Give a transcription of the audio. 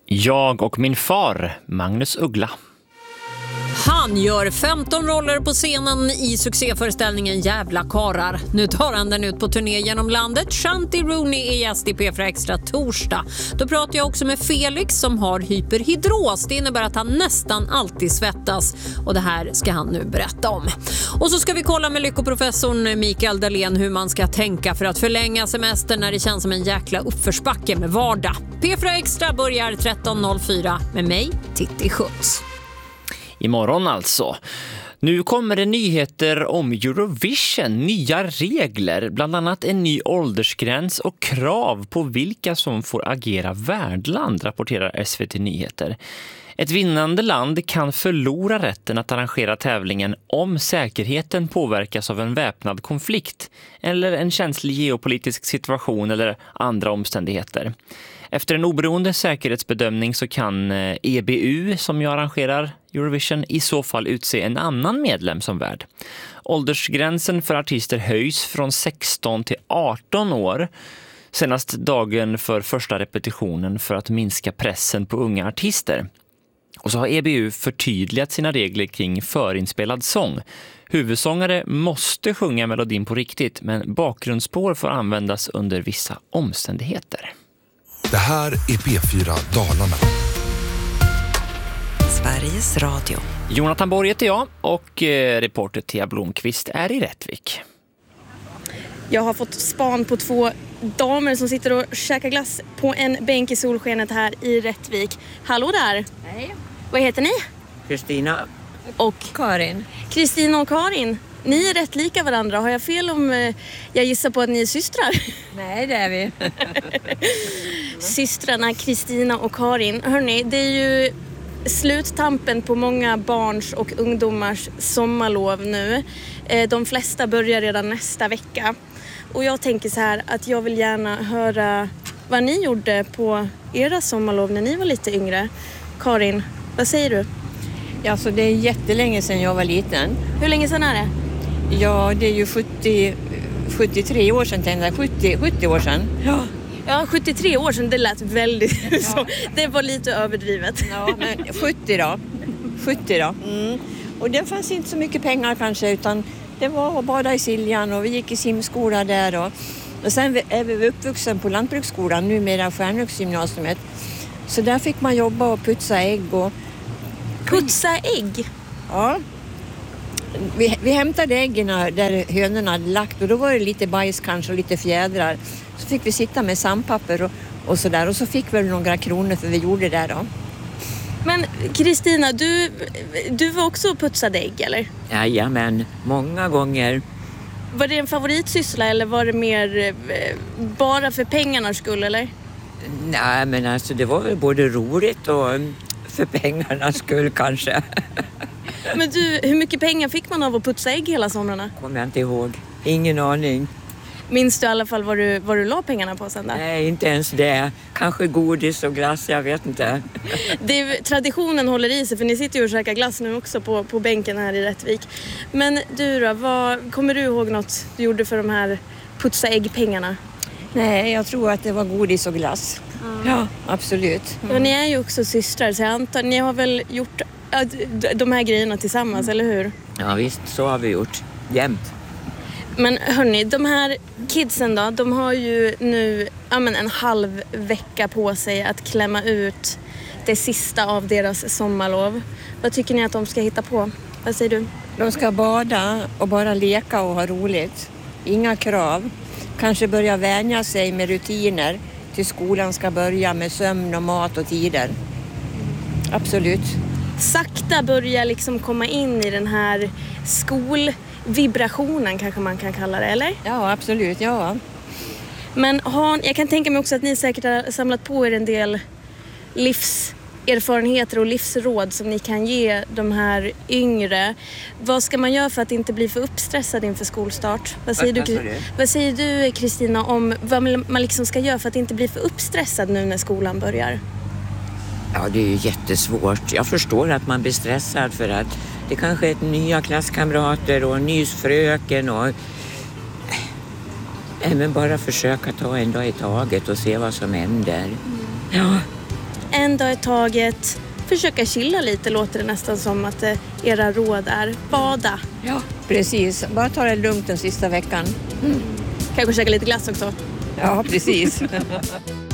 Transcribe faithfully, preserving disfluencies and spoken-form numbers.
Jag och min far, Magnus Uggla. Han gör femton roller på scenen i succéföreställningen Jävla karar. Nu tar han den ut på turné genom landet. Shanti Rooney är gäst i P fyra Extra torsdag. Då pratar jag också med Felix som har hyperhidros. Det innebär att han nästan alltid svettas. Och det här ska han nu berätta om. Och så ska vi kolla med lyckoprofessorn Mikael Dahlén hur man ska tänka för att förlänga semestern när det känns som en jäkla uppförsbacke med vardag. P fyra Extra börjar tretton noll fyra med mig, Titti Schutz. Imorgon alltså. Nu kommer det nyheter om Eurovision, nya regler, bland annat en ny åldersgräns och krav på vilka som får agera värdland, rapporterar S V T Nyheter. Ett vinnande land kan förlora rätten att arrangera tävlingen om säkerheten påverkas av en väpnad konflikt eller en känslig geopolitisk situation eller andra omständigheter. Efter en oberoende säkerhetsbedömning så kan E B U, som ju arrangerar Eurovision, i så fall utse en annan medlem som värd. Åldersgränsen för artister höjs från sexton till arton år. Senast dagen för första repetitionen för att minska pressen på unga artister. Och så har E B U förtydligat sina regler kring förinspelad sång. Huvudsångare måste sjunga melodin på riktigt, men bakgrundsspår får användas under vissa omständigheter. Det här är P fyra Dalarna. Sveriges Radio. Jonathan Borg heter jag och eh, reporter Thea Blomqvist är i Rättvik. Jag har fått span på två damer som sitter och käkar glass på en bänk i solskenet här i Rättvik. Hallå där! Hej. Vad heter ni? Kristina. Och Karin. Kristina och Karin. Ni är rätt lika varandra. Har jag fel om eh, jag gissar på att ni är systrar? Nej, det är vi. Systrarna Kristina och Karin. Hörrni, det är ju sluttampen på många barns och ungdomars sommarlov nu. Eh, de flesta börjar redan nästa vecka. Och jag tänker så här att jag vill gärna höra vad ni gjorde på era sommarlov när ni var lite yngre. Karin, vad säger du? Ja, så det är jättelänge sedan jag var liten. Hur länge sedan är det? Ja, det är ju sjuttio, sjuttiotre år sedan, tänkte jag. sjuttio, sjuttio år sedan. Ja. Ja, sjuttiotre år sedan, det lät väldigt ja. så. Det var lite överdrivet. Ja, men sjuttio då. sjuttio då. Mm. Och det fanns inte så mycket pengar kanske, utan det var att bada i Siljan och vi gick i simskola där. Och, och sen är vi uppvuxen på lantbruksskolan, numera Stjärnöksgymnasiet. Så där fick man jobba och putsa ägg. Och... Putsa ägg? Ja. Vi, vi hämtade äggen där hönorna hade lagt och då var det lite bajs kanske och lite fjädrar. Så fick vi sitta med sandpapper och, och sådär och så fick vi några kronor för vi gjorde det då. Men Kristina, du, du var också putsade ägg eller? Jajamän, många gånger. Var det en favoritsyssla eller var det mer bara för pengarnas skull eller? Nej, men alltså det var väl både roligt och för pengarnas skull kanske. Men du, hur mycket pengar fick man av att putsa ägg hela somrarna? Kommer jag inte ihåg. Ingen aning. Minns du i alla fall vad du, vad du la pengarna på sen där? Nej, inte ens det. Kanske godis och glass, jag vet inte. Det, traditionen håller i sig för ni sitter ju och käkar glass nu också på, på bänken här i Rättvik. Men du då, vad, kommer du ihåg något du gjorde för de här putsa äggpengarna? Nej, jag tror att det var godis och glass. Mm. Ja, absolut. Mm. Och ni är ju också systrar så jag antar, ni har väl gjort de här grejerna tillsammans, mm. eller hur? Ja visst, så har vi gjort. Jämt. Men hörni, de här kidsen då, de har ju nu ja, men en halv vecka på sig att klämma ut det sista av deras sommarlov. Vad tycker ni att de ska hitta på? Vad säger du? De ska bada och bara leka och ha roligt. Inga krav. Kanske börja vänja sig med rutiner till skolan ska börja med sömn och mat och tider. Absolut. Sakta börja liksom komma in i den här skolvibrationen kanske man kan kalla det, eller? Ja, absolut, ja. Men har, jag kan tänka mig också att ni säkert har samlat på er en del livserfarenheter och livsråd som ni kan ge de här yngre. Vad ska man göra för att inte bli för uppstressad inför skolstart? Vad säger du, vad säger du Kristina om vad man liksom ska göra för att inte bli för uppstressad nu när skolan börjar? Ja, det är ju jättesvårt. Jag förstår att man blir stressad för att det kanske är ett nya klasskamrater och en ny fröken och även bara försöka ta en dag i taget och se vad som händer. Mm. Ja. en dag i taget. Försöka chilla lite, låter det nästan som att eh, era råd är. Bada. Ja, precis. Bara ta det lugnt den sista veckan. Mm. Kanske käka lite glass också. Ja, precis.